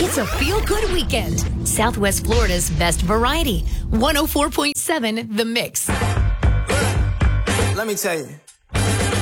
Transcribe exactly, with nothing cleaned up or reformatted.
It's a feel-good weekend. Southwest Florida's best variety. one oh four point seven The Mix. Let me tell you.